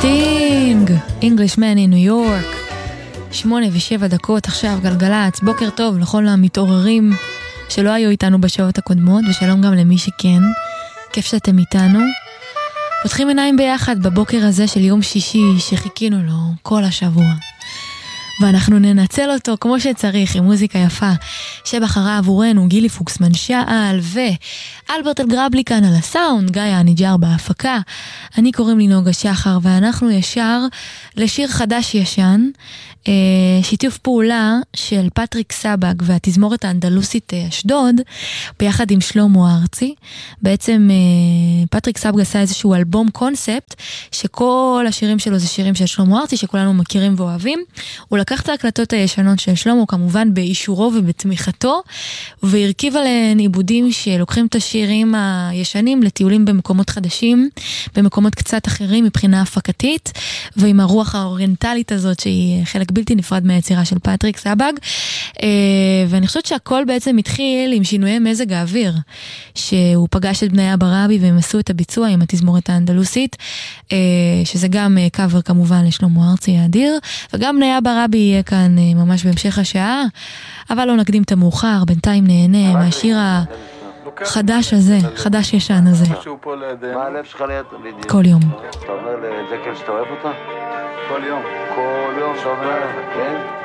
סטינג, Englishman in New York. 8:07 עכשיו גלגלץ. בוקר טוב לכל המתעוררים שלא היו איתנו בשעות הקודמות, ושלום גם למי שכן. כיף שאתם איתנו. פותחים עיניים ביחד בבוקר הזה של יום שישי שחיכינו לו כל השבוע. ואנחנו ננצל אותו כמו שצריך עם מוזיקה יפה שבחרה עבורנו גילי פוקסמן שעל ואלברט אלגרבלי כאן על הסאונד, גיא הניג'ר בהפקה. אני קוראים לי נוגה שחר ואנחנו ישר לשיר חדש ישן, שיתוף פעולה של פטריק סבג והתזמורת האנדלוסית אשדוד ביחד עם שלמה ארצי. בעצם פטריק סבג עשה איזשהו אלבום קונספט שכל השירים שלו זה שירים של שלמה ארצי שכולנו מכירים ואוהבים. הוא לקח את ההקלטות הישנות של שלמה כמובן באישורו ובתמיכתו, והרכיב עליהן עיבודים שלוקחים את השירים הישנים לטיולים במקומות חדשים, במקומות קצת אחרים מבחינה הפקתית, ועם הרוח האוריינטלית הזאת שהיא חלק בלתי נפרד מהיצירה של פטריק סבג. ואני חושבת שהכל בעצם התחיל עם שינויי מזג האוויר, שהוא פגש את בני אבא רבי והם עשו את הביצוע עם התזמורת האנדלוסית, שזה גם קאבר כמובן לשלמה ארצי האדיר, וגם בני אבא רבי יהיה כאן ממש בהמשך השעה, אבל לא נקדים את המאוחר, בינתיים נהנה מהשיר החדש הזה, חדש ישן הזה. מה הלב שלך ליד? כל יום. אתה אומר לג'קל שאתה אוהב אותה? כל יום. כל יום שאתה אומר, כן?